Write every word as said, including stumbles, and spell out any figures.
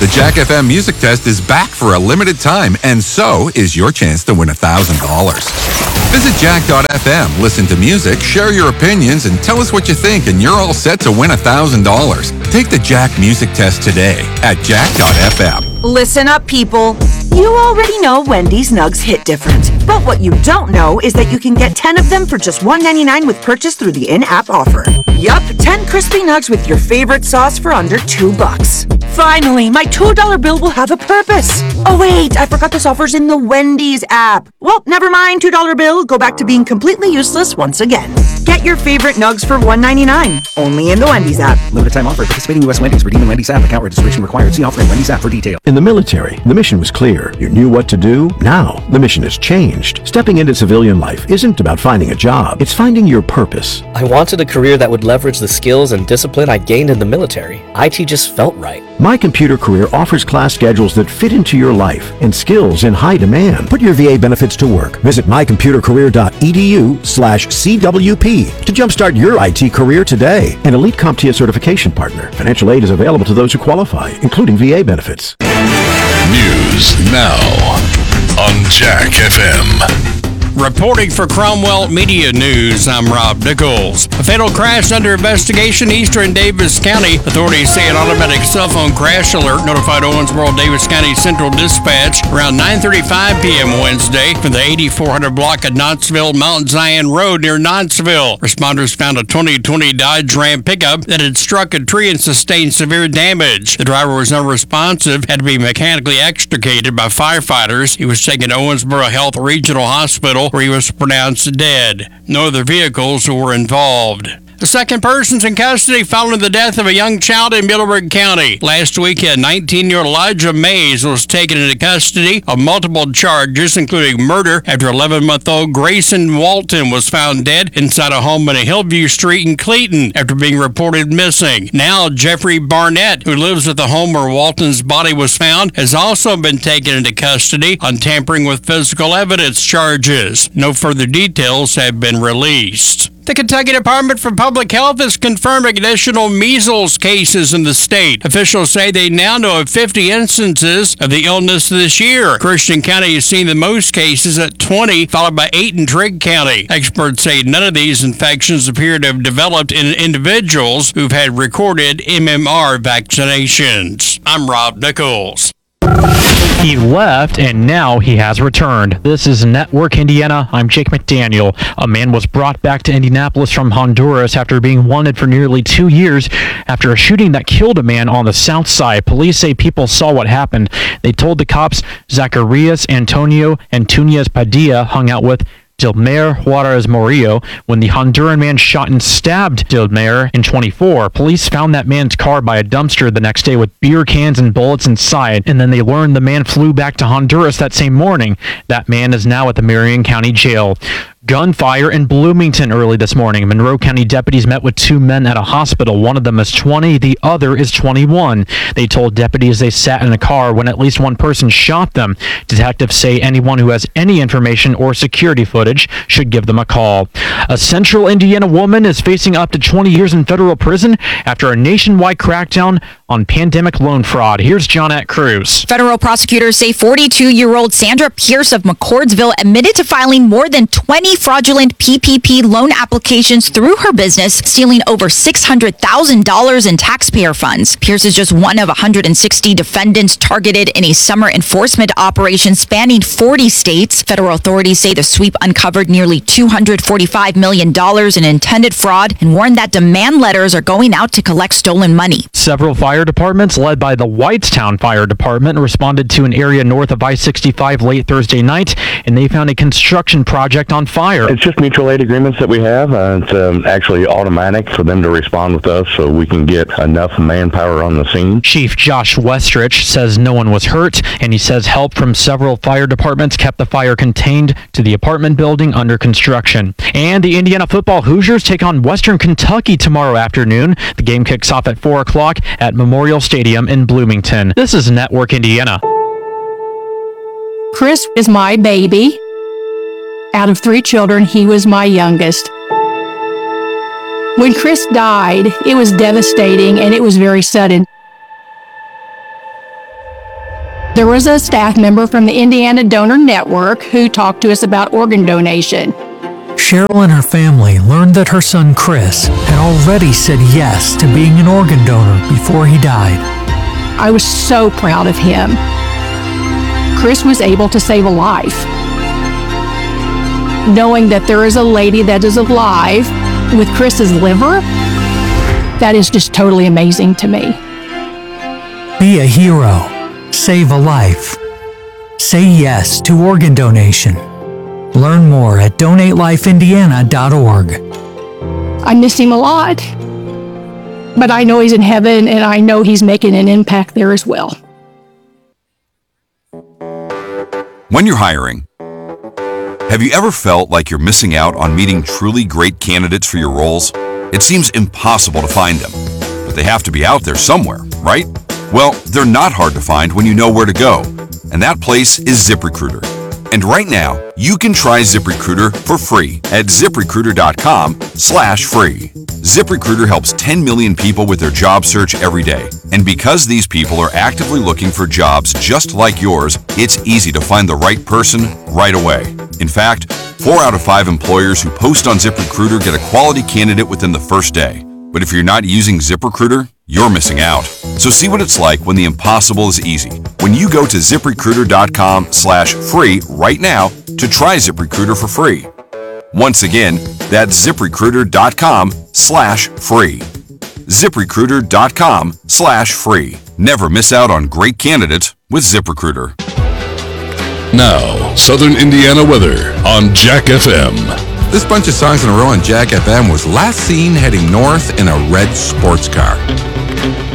The Jack F M Music Test is back for a limited time, and so is your chance to win one thousand dollars. Visit jack dot f m, listen to music, share your opinions, and tell us what you think, and you're all set to win one thousand dollars. Take the Jack Music Test today at jack dot f m. Listen up, people. You already know Wendy's Nugs hit different. But what you don't know is that you can get ten of them for just one ninety-nine with purchase through the in-app offer. Yup, ten crispy nugs with your favorite sauce for under two bucks. Finally, my two dollar bill will have a purpose. Oh wait, I forgot this offer's in the Wendy's app. Well, never mind, two dollar bill. Go back to being completely useless once again. Get your favorite nugs for one ninety-nine. Only in the Wendy's app. Limited time offer. Participating U S Wendy's. Redeem in Wendy's app. Account registration required. See offer in Wendy's app for detail. In the military, the mission was clear. You knew what to do. Now, the mission has changed. Stepping into civilian life isn't about finding a job. It's finding your purpose. I wanted a career that would leverage the skills and discipline I gained in the military. I T just felt right. My Computer Career offers class schedules that fit into your life and skills in high demand. Put your V A benefits to work. Visit my computer career dot e d u slash C W P to jumpstart your I T career today. An Elite CompTIA certification partner. Financial aid is available to those who qualify, including V A benefits. News now on Jack F M. Reporting for Cromwell Media News, I'm Rob Nichols. A fatal crash under investigation eastern Davis County. Authorities say an automatic cell phone crash alert notified Owensboro Davis County Central Dispatch around nine thirty-five p.m. Wednesday from the eighty-four hundred block of Knoxville Mount Zion Road near Knoxville. Responders found a twenty twenty Dodge Ram pickup that had struck a tree and sustained severe damage. The driver was unresponsive, had to be mechanically extricated by firefighters. He was taken to Owensboro Health Regional Hospital, where he was pronounced dead. No other vehicles were involved. The second person's in custody following the death of a young child in Middleburg County. Last week, a nineteen-year-old Elijah Mays was taken into custody of multiple charges, including murder, after eleven-month-old Grayson Walton was found dead inside a home in a Hillview Street in Clayton after being reported missing. Now, Jeffrey Barnett, who lives at the home where Walton's body was found, has also been taken into custody on tampering with physical evidence charges. No further details have been released. The Kentucky Department for Public Health has confirmed additional measles cases in the state. Officials say they now know of fifty instances of the illness this year. Christian County has seen the most cases at twenty, followed by eight in Trigg County. Experts say none of these infections appear to have developed in individuals who've had recorded M M R vaccinations. I'm Rob Nichols. He left, and now he has returned. This is Network Indiana. I'm Jake McDaniel. A man was brought back to Indianapolis from Honduras after being wanted for nearly two years after a shooting that killed a man on the south side. Police say people saw what happened. They told the cops Zacarias Antonio Antunes Padilla hung out with Dilmer Juarez Morillo when the Honduran man shot and stabbed Dilmer in twenty-four. Police found that man's car by a dumpster the next day with beer cans and bullets inside, and then they learned the man flew back to Honduras that same morning. That man is now at the Marion County Jail. Gunfire in Bloomington early this morning. Monroe County deputies met with two men at a hospital. One of them is twenty, the other is twenty-one. They told deputies they sat in a car when at least one person shot them. Detectives say anyone who has any information or security footage should give them a call. A central Indiana woman is facing up to twenty years in federal prison after a nationwide crackdown on pandemic loan fraud. Here's Johnette Cruz. Federal prosecutors say forty-two-year-old Sandra Pierce of McCordsville admitted to filing more than twenty fraudulent P P P loan applications through her business, stealing over six hundred thousand dollars in taxpayer funds. Pierce is just one of one hundred sixty defendants targeted in a summer enforcement operation spanning forty states. Federal authorities say the sweep uncovered nearly two hundred forty-five million dollars in intended fraud and warned that demand letters are going out to collect stolen money. Several fire departments, led by the Whitestown Fire Department, responded to an area north of I sixty-five late Thursday night, and they found a construction project on fire. It's just mutual aid agreements that we have. Uh, it's um, actually automatic for them to respond with us so we can get enough manpower on the scene. Chief Josh Westrich says no one was hurt, and he says help from several fire departments kept the fire contained to the apartment building under construction. And the Indiana football Hoosiers take on Western Kentucky tomorrow afternoon. The game kicks off at four o'clock at Memorial Stadium in Bloomington. This is Network Indiana. Chris is my baby. Out of three children, he was my youngest. When Chris died, it was devastating and it was very sudden. There was a staff member from the Indiana Donor Network who talked to us about organ donation. Cheryl and her family learned that her son Chris had already said yes to being an organ donor before he died. I was so proud of him. Chris was able to save a life. Knowing that there is a lady that is alive with Chris's liver, that is just totally amazing to me. Be a hero. Save a life. Say yes to organ donation. Learn more at donate life indiana dot org. I miss him a lot, but I know he's in heaven and I know he's making an impact there as well. When you're hiring, have you ever felt like you're missing out on meeting truly great candidates for your roles? It seems impossible to find them, but they have to be out there somewhere, right? Well, they're not hard to find when you know where to go, and that place is ZipRecruiter. And right now, you can try ZipRecruiter for free at ZipRecruiter.com slash free. ZipRecruiter helps ten million people with their job search every day. And because these people are actively looking for jobs just like yours, it's easy to find the right person right away. In fact, four out of five employers who post on ZipRecruiter get a quality candidate within the first day. But if you're not using ZipRecruiter, you're missing out. So see what it's like when the impossible is easy. When you go to ZipRecruiter.com slash free right now to try ZipRecruiter for free. Once again, that's ZipRecruiter.com slash free. ZipRecruiter.com slash free. Never miss out on great candidates with ZipRecruiter. Now, Southern Indiana weather on Jack F M. This bunch of songs in a row on Jack F M was last seen heading north in a red sports car.